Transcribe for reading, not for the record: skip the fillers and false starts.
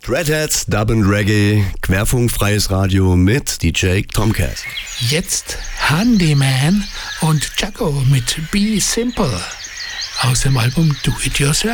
Dreadheads, Dub and Reggae, querfunkfreies Radio mit DJ Tomcat. Jetzt Handyman und Jaco mit Be Simple aus dem Album Do It Yourself.